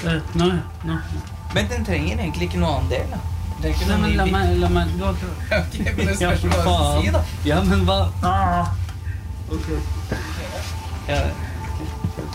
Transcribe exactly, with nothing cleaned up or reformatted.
Uh, nå, nå. Men den trenger egentlig ikke noe annen del, da. Det er ikke Nei, noe men la ny meg, la meg, du har Ok, men det spørs hva du skal si, da. Ja, men hva? Ah. Ok. Ja,